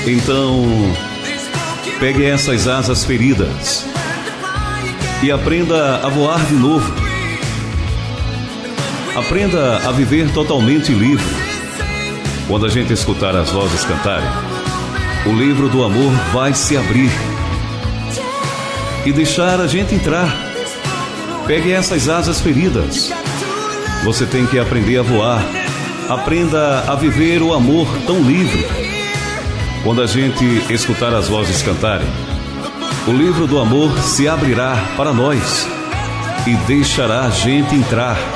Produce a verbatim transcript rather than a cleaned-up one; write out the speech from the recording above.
Então, pegue essas asas feridas e aprenda a voar de novo. Aprenda a viver totalmente livre. Quando a gente escutar as vozes cantarem, o livro do amor vai se abrir e deixar a gente entrar. Pegue essas asas feridas. Você tem que aprender a voar. Aprenda a viver o amor tão livre. Quando a gente escutar as vozes cantarem, o livro do amor se abrirá para nós e deixará a gente entrar.